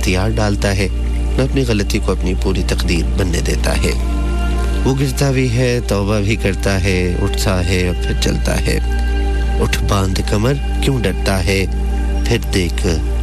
इख्तियार डालता है, न अपनी गलती को अपनी पूरी तकदीर बनने देता है। वो गिरता भी है, तौबा भी करता है, उठता है और फिर चलता है। उठ बांध कमर क्यों डरता है, फिर देख